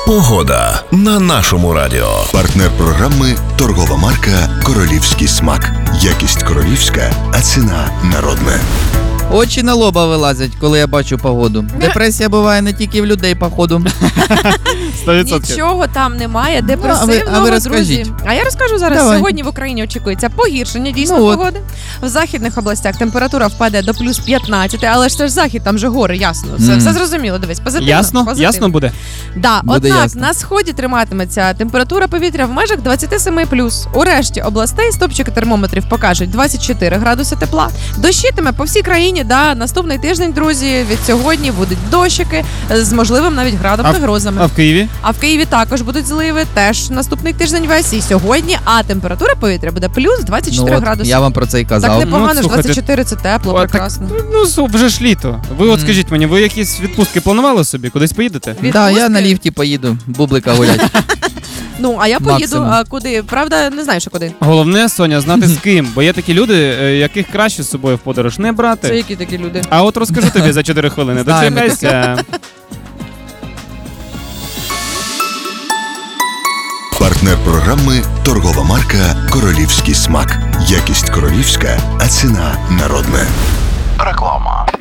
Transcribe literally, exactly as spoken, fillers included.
Погода на нашому радіо. Партнер програми – торгова марка «Королівський смак». Якість королівська, а ціна народна. Очі на лоба вилазять, коли я бачу погоду. Депресія буває не тільки в людей, походу. сто відсотків. Нічого там немає депресивного, Ну, а ви- а ви друзі. розкажіть. А я розкажу зараз. Давай. Сьогодні в Україні очікується погіршення дійсно Ну от. погоди. В західних областях температура впаде до плюс п'ятнадцять, але ж це ж захід, там же гори, ясно. Все, Мгм. все зрозуміло, дивись, позитивно. Ясно? позитивно. Ясно буде? Да, Буде однак ясно. на сході триматиметься температура повітря в межах двадцять сім плюс. У решті областей стопчики термометрів покажуть двадцять чотири градуси тепла. Дощитиме по всій країні, да, наступний тиждень, друзі, від сьогодні будуть дощики з можливим навіть градом А та в- грозами. А в Києві? А в Києві також будуть зливи, теж наступний тиждень весь і сьогодні, а температура повітря буде плюс двадцять чотири Ну, от, градуси. я вам про це і казав. Так непогано, Ну, ж слухайте, двадцять чотири це тепло, О, так, прекрасно. Ну, су- вже ж літо. Ви от Мгм. скажіть мені, ви якісь відпустки планували собі? Кудись поїдете? Так, да, я на ліфті поїду, бублика гулять. Ну, а я поїду, Максимум. а куди? Правда, не знаю, що куди. Головне, Соня, знати з ким, бо є такі люди, е, яких краще з собою в подорож не Це брати. які такі люди? А от розкажу тобі за чотири хвилини. Знаємо Дочекайся. Партнер програми – торгова марка «Королівський смак». Якість королівська, а ціна народна. Реклама.